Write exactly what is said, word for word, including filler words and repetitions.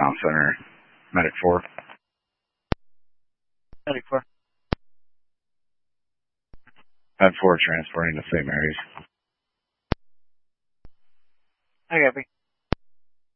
Town Center, Medic four. Medic four. Med four transporting to Saint Mary's. I got me.